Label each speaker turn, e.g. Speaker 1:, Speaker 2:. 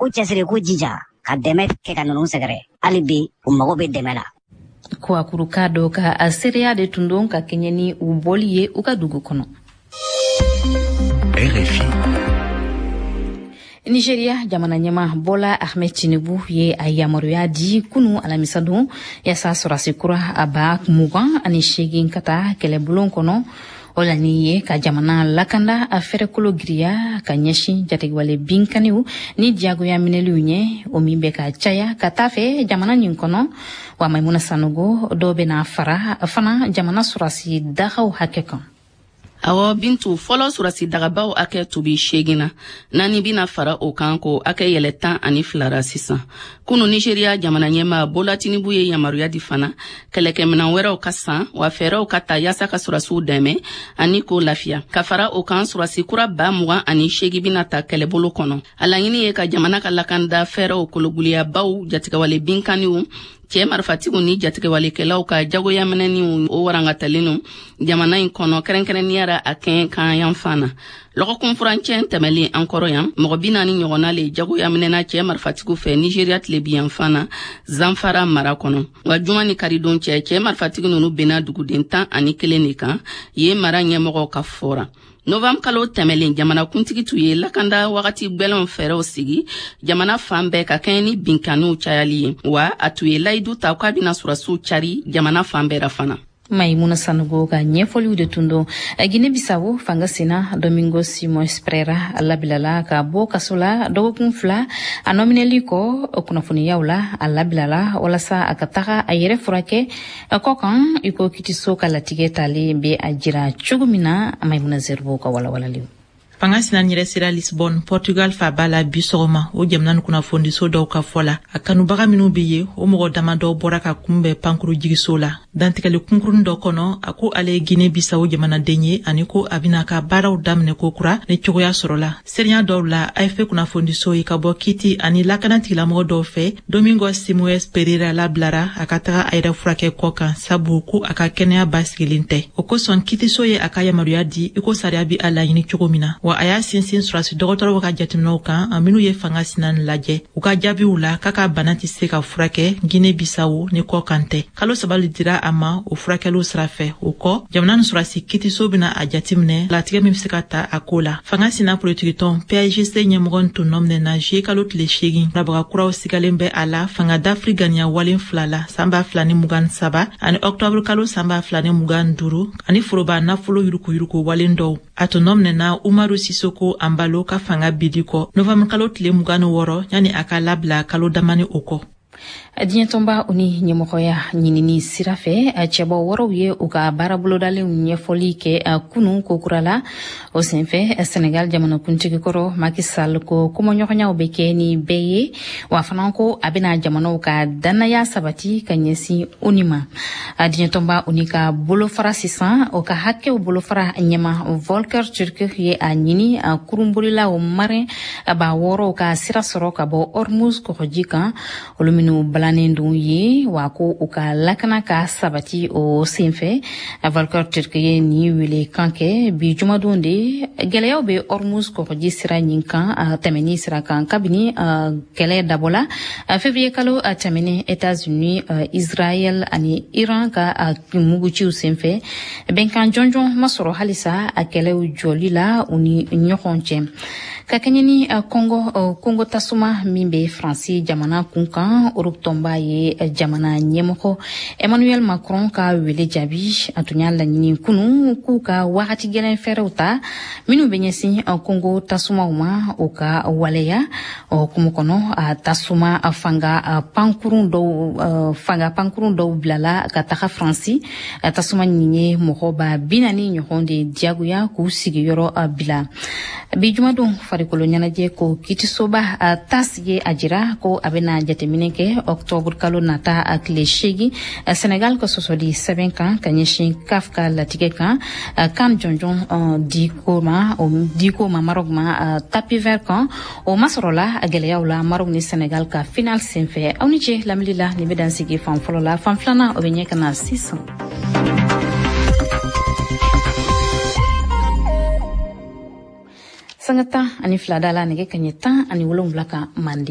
Speaker 1: u cɛsiri k'u jija ka dɛmɛ kɛ ka ninnu sɛgɛrɛ hali bi u mago bɛ dɛmɛ la.
Speaker 2: Kuakuruka dɔ ka a seereya de tun don ka kɛɲɛ ni u bɔli ye u ka dugu kɔnɔ.
Speaker 3: RFI.
Speaker 2: Nigeria jamana ɲɛma Bola Ahmed Tinubu ye a yamaruya di kunu alamisa don yasa sɔrasi kura a ba 28 ka taa kɛlɛbulon kɔnɔ. O la ni ye ka jamana lakanda a fɛrɛkolo giriya ka ɲɛsin jatigwale binkaniw ni diyagoya minɛliw ɲɛ o min bɛ ka caya ka taa fɛ jamana nin kɔnɔ wa Maimuna Sanogo dɔw bɛna fara fana jamana sɔrasi dagaw hakɛ kan.
Speaker 4: Awɔ Bintu fɔlɔ surasi dagabaw akɛ tubi 8 na nani bina fara o kan ko akɛ yɛlɛ 12 sisan. Kunu Nigeria jamana ɲɛma Bola Tinubu ye yamaruya di fana kɛlɛkɛminan wɛrɛw ka san wa fɛɛrɛw ka ta yasa ka surasiw dɛmɛ ani ko lafiya. Ka fara o kan surasi kura 28 bina ta kɛlɛbolo kɔnɔ. A laɲini ye ka jamana ka lakanda fɛɛrɛw kologuliyabaw jatigɛwale binkaniw cɛ marifatigiw ni jatigɛwalekɛlaw ka jagoya minɛniw o warangatalen jamana in kɔnɔ kɛrɛnkɛrɛnniyara a kɛn kan yan fana. Lɔgɔkun furancɛ tɛmɛlen an kɔrɔ yan mɔgɔ 40 ɲɔgɔnna le jagoya minɛna cɛ marifatigiw fɛ Nigeria tilebi yan fana Zamfara mara kɔnɔ. Wa juma ni karidon cɛ marifatigi ninnu bena duguden 11 de kan ye mara ɲɛmɔgɔw ka fɔra. Novembre kalo tɛmɛlen jamana kuntigi tu ye lakanda wagati gbɛlɛnw fɛɛrɛw sigi jamana fan bɛɛ ka kɛɲɛ ni binkaniw cayali ye wa a tu ye layidu ta k'a bɛna surasiw cari jamana fan bɛɛ fana.
Speaker 2: Maimuna Sanogo ka ɲɛfɔliw de tun don. Guinée-Bissau fanga sena Domingos Simões Pereira labilala ka bɔ kaso la dɔgɔkun 2 a nɔminɛli kɔ kunnafoniyaw la a labilala walasa a ka taga a yɛrɛ furakɛ kɔ kan iko kitiso ka latigɛ talen bɛ a jira cogo min na Maimuna Zerbo ka walawalaliw.
Speaker 5: Fanga sinan yɛrɛ sera Lisbon, Portugal fa bala bi sɔgɔma o jamana ni kunnafoniso dɔw ka fɔ la a kanubaga minnu bɛ ye o mɔgɔ dama dɔw bɔra ka kunbɛn pankuru jigiso la dantigɛli kunkurun dɔ kɔnɔ a ko ale ye Guinée-Bissau jamanaden ye ani ko a bɛna ka baaraw daminɛ ko kura ni cogoya sɔrɔla seriya dɔw la AFP kunnafoniso ye ka bɔ Kiti ani lakana tigilamɔgɔ dɔw fɛ Domingos Simões Pereira labilara a ka taga a yɛrɛ furakɛ kɔ kan sabu ko a ka kɛnɛya basigilen tɛ o kosɔn Kitiso ye a ka yamaruya di iko sariya bi a laɲini cogo min na wa a y'a sinsin surasi dɔgɔtɔrɔw ka jateminɛw kan a minnu ye fanga sinan lajɛ u ka jaabiw la k'a ka bana tɛ se ka furakɛ Guinée-Bissau ni kɔ kan tɛ kalo 3 dira a ma o furakɛliw sira fɛ o kɔ jamana ni surasi Kitiso bɛna a jateminɛ latigɛ min bɛ se ka ta a ko la fanga sinan politique tɔn PAIGC ɲɛmɔgɔ tun nɔminɛna juillet kalo tile 8 rabaga kuraw sigalen bɛ a la fanga d'Afrique ganiya walen 2 la san 2023 ani octobre kalo san 2025 ani foroba nafolo yurukuyuruku walen dɔw a tun nɔminɛna Umaru Sisoko Ambalo ka fanga bidi kɔ novembre kalo tile 26 yani a ka labila kalo damani o kɔ.
Speaker 2: Diɲɛtɔnba u ni ɲɛmɔgɔya ɲinini sira fɛ cɛbɔ wɔɔrɔw ye u ka baarabolodalenw ɲɛfɔli kɛ kunu kokura la o senfɛ Senegal jamanakuntigi kɔrɔ Macky Sall ko kɔmɔɲɔgɔnyaw bɛ kɛ ni bɛɛ ye wa fana ko a bɛna jamanaw ka dannaya sabati ka ɲɛsin u ni ma diɲɛtɔnba u ni ka bolofara sisan o ka hakɛw bolofara ɲɛma Volker Turk ye a ɲini kurunbolilaw marin ba wɔɔrɔw ka sira sɔrɔ ka bɔ Hormuz kɔgɔji kan olu minnu balanen dun ye wa ko u ka lakana ka sabati o senfɛ Volker Turk ye ni wele kan kɛ bi jumadon de gɛlɛyaw bɛ Hormuz kɔgɔji sira ɲin kan tɛmɛni sira kan kabini kɛlɛ dabɔla février kalo tɛmɛnen États-Unis Israël ani Iran ka muguciw senfɛ bɛnkan jɔnjɔn ma sɔrɔ halisa a kɛlɛw jɔli la u ni ɲɔgɔn cɛ ka kɛɲɛ ni Congo tasuma min bɛ Faransi jamana kun kan Europe tɔnba ye jamana ɲɛmɔgɔ Emmanuel Macron ka wele jaabi a tun y'a laɲini kunu k'u ka wagati gɛlɛn fɛrɛw ta minnu bɛ ɲɛsin Congo tasumaw ma o ka waleya kumu kɔnɔ a tasuma fanga pankurun dɔw bilala ka taga Faransi tasuma nin ye mɔgɔba 40 ɲɔgɔn de diyagoya k'u sigiyɔrɔ bila bi jumadon farikolo ɲɛnajɛ ko kitisoba tas ye a jira ko a bɛna jateminɛ kɛ octobre kalo nata a tile 8 Senegal ka sɔsɔli sɛbɛn kan ka ɲɛsin CAF ka latigɛ kan kan jɔnjɔn diko ma Maroc ma tapis vert kan o ma sɔrɔla a gɛlɛyaw la Maroc ni Senegal ka final senfɛ aw ni ce lamɛnli la nin bɛ dan sigi fan fɔlɔ la fan filanan o bɛ ɲɛ kana sisan. Sanga 12 da la nɛgɛ kaɲɛ 17 kan Mande.